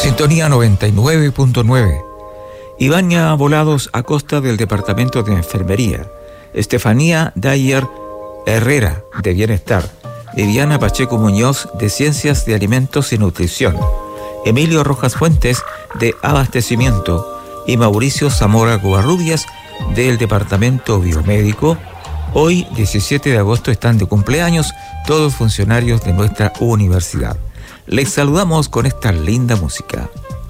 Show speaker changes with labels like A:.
A: Sintonía 99.9. Ivania Volados Acosta del Departamento de Enfermería. Estefanía Dyer Herrera de Bienestar. Viviana Pacheco Muñoz de Ciencias de Alimentos y Nutrición. Emilio Rojas Fuentes de Abastecimiento. Y Mauricio Zamora Covarrubias del Departamento Biomédico. Hoy, 17 de agosto, están de cumpleaños todos funcionarios de nuestra universidad. Les saludamos con esta linda música.